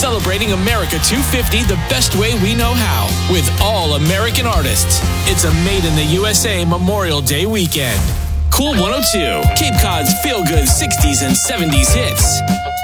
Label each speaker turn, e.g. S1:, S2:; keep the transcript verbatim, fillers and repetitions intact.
S1: celebrating America two fifty the best way we know how, with all American artists. It's a Made in the U S A Memorial Day weekend. Cool one oh two, Cape Cod's feel-good sixties and seventies hits.